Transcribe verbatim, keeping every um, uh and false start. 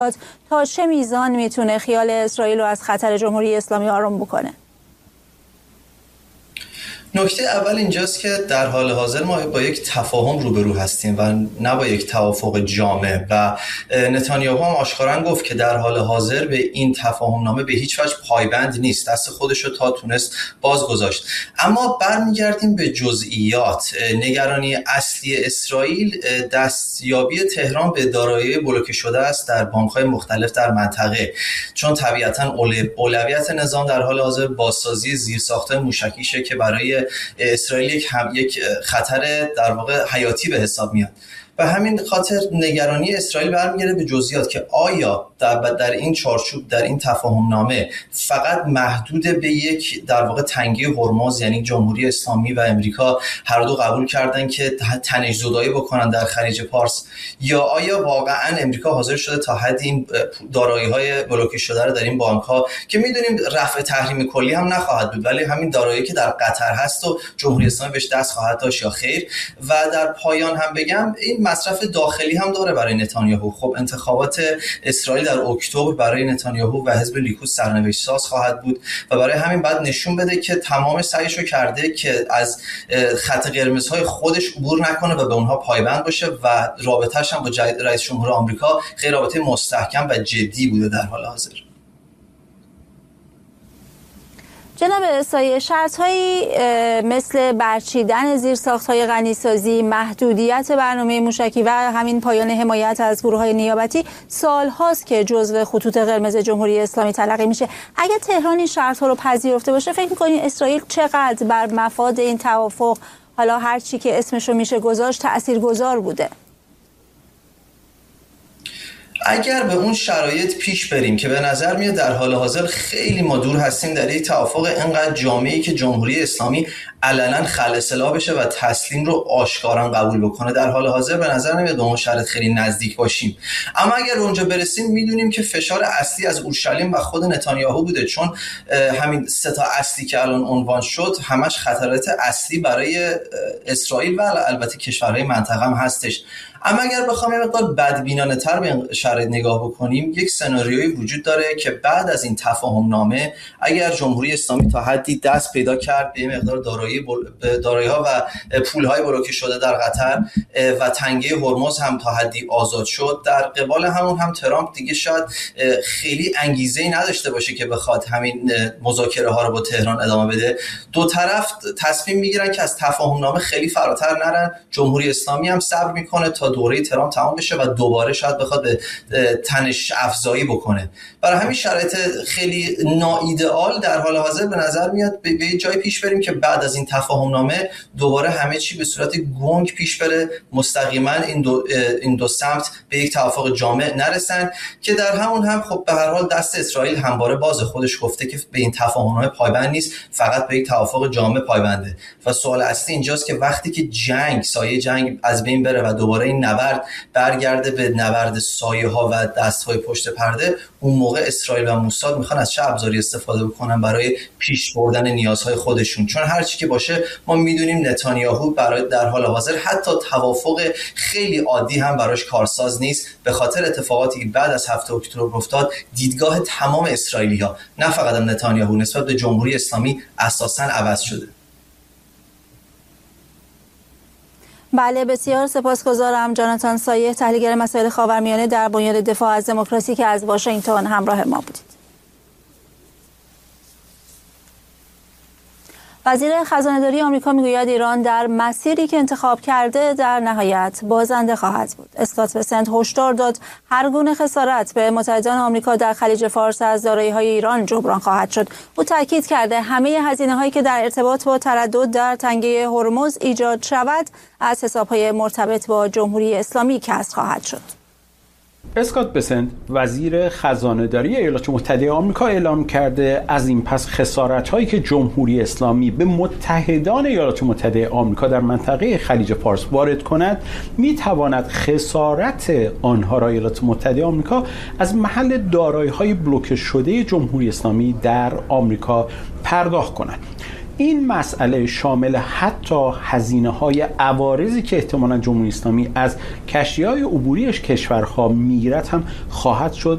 تا چه میزان میتونه خیال اسرائیل رو از خطر جمهوری اسلامی آروم بکنه؟ نکته اول اینجاست که در حال حاضر ما با یک تفاهم روبرو هستیم و نه با یک توافق جامع و نتانیاهو هم آشکارا گفت که در حال حاضر به این تفاهم نامه به هیچ وجه پایبند نیست، دست خودش رو تا تونست باز گذاشت. اما برمیگردیم به جزئیات. نگرانی اصلی اسرائیل دستیابی تهران به دارایی بلوکه شده است در بانک‌های مختلف در منطقه، چون طبیعتاً اولویت نظام در حال حاضر بازسازی زیرساخت‌های موشکیشه که برای اسرائیل یک هم یک خطر در واقع حیاتی به حساب میاد. و همین خاطر نگرانی اسرائیل برمیگرده به جزئیات که آیا در, در این چارچوب در این تفاهم نامه فقط محدود به یک در واقع تنگه هرمز، یعنی جمهوری اسلامی و امریکا هر دو قبول کردن که تنش‌زدایی بکنن در خلیج پارس، یا آیا واقعا امریکا حاضر شده تا حد این دارایی‌های بلوکه شده رو در این بانک‌ها که می‌دونیم رفع تحریم کلی هم نخواهد بود، ولی همین دارایی که در قطر هست و جمهوری اسلامی بهش دست خواهد داشت یا خیر. و در پایان هم بگم این مصرف داخلی هم داره برای نتانیاهو. خب انتخابات اسرائیل در اکتبر برای نتانیاهو و حزب لیکود سرنوشت ساز خواهد بود و برای همین بعد نشون بده که تمام سعیشو کرده که از خط قرمزهای خودش عبور نکنه و به اونها پایبند باشه و رابطه‌اش هم با رئیس جمهور آمریکا خیلی رابطه مستحکم و جدی بوده در حال حاضر. جناب سایه، شرط‌هایی مثل برچیدن زیرساخت‌های غنیسازی، محدودیت برنامه موشکی و همین پایان حمایت از گروه‌های نیابتی سال‌هاست که جزو خطوط قرمز جمهوری اسلامی تلقی میشه. اگه تهران این شرط‌ها رو پذیرفته باشه، فکر می‌کنید اسرائیل چقدر بر مفاد این توافق، حالا هر چی که اسمش رو میشه گذاشت، تأثیرگذار بوده؟ اگر به اون شرایط پیش بریم که به نظر میاد در حال حاضر خیلی ما دور هستیم در یک توافق اینقدر جامعی که جمهوری اسلامی علنا خلع بشه و تسلیم رو آشکارا قبول بکنه، در حال حاضر به نظر نمیاد به اون شرط خیلی نزدیک باشیم. اما اگر اونجا برسیم میدونیم که فشار اصلی از اورشلیم و خود نتانیاهو بوده، چون همین سه تا اصلی که الان عنوان شد همش خطرات اصلی برای اسرائیل و البته کشورهای منطقه هم هستش. اما اگر بخوام یه مقدار بدبینانه تر به شرایط نگاه بکنیم، یک سناریویی وجود داره که بعد از این تفاهم نامه اگر جمهوری اسلامی تا حدی دست پیدا کرد به مقدار دارایی دارایی‌ها و پول‌های بلوکه شده در قطر و تنگه هرمز هم تا حدی آزاد شد، در قبال همون هم ترامپ دیگه شاید خیلی انگیزه‌ای نداشته باشه که بخواد همین مذاکره‌ها رو با تهران ادامه بده. دو طرف تصمیم میگیرن که از تفاهم نامه خیلی فراتر نرن. جمهوری اسلامی هم صبر میکنه تا دوره ترامپ تمام بشه و دوباره شاید بخواد به تنش افزایی بکنه. برای همین شرایط خیلی ناایدئال در حال حاضر به نظر میاد به یه جای پیش بریم که بعد از این تفاهم نامه دوباره همه چی به صورت گنگ پیش بره، مستقیما این دو این دو سمت به یک توافق جامع نرسن که در همون هم خب به هر حال دست اسرائیل همواره باز، خودش گفته که به این تفاهم نامه پایبند نیست، فقط به یک توافق جامع پایبنده. و سوال اصلی اینجاست که وقتی که جنگ سایه جنگ از بین بره و دوباره این نبرد برگرده به نبرد سایه ها و دست های پشت پرده، اون موقع اسرائیل و موساد میخوان از چه ابزاری استفاده بکنن برای پیش بردن نیازهای خودشون. چون هر چی که باشه ما میدونیم نتانیاهو برای در حال حاضر حتی توافق خیلی عادی هم براش کارساز نیست، به خاطر اتفاقاتی که بعد از هفته اکتبر افتاد. دیدگاه تمام اسرائیلی‌ها، نه فقط نتانیاهو، نسبت به جمهوری اسلامی اساساً عوض شده. بله، بسیار سپاسگزارم جاناتان سایه، تحلیلگر مسائل خاورمیانه در بنیاد دفاع از دموکراسی که از واشنگتن همراه ما بودید. وزیر خزانه‌داری آمریکا میگوید ایران در مسیری که انتخاب کرده در نهایت بازنده خواهد بود. اسکات بسنت هشدار داد هر گونه خسارت به متحدان آمریکا در خلیج فارس از دارایی‌های ایران جبران خواهد شد. او تاکید کرده همه هزینه‌هایی که در ارتباط با تردد در تنگه هرمز ایجاد شود از حساب‌های مرتبط با جمهوری اسلامی کسر خواهد شد. اسکات بسنت وزیر خزانه‌داری ایالات متحده آمریکا اعلام کرده از این پس خسارت‌هایی که جمهوری اسلامی به متحدان ایالات متحده آمریکا در منطقه خلیج فارس وارد کند می‌تواند خسارت آنها را ایالات متحده آمریکا از محل دارایی‌های بلوکه شده جمهوری اسلامی در آمریکا پرداخت کند. این مسئله شامل حتی هزینه‌های عوارضی که احتمالاً جمهوری اسلامی از کشتی‌های عبوری کشورها میگیرد هم خواهد شد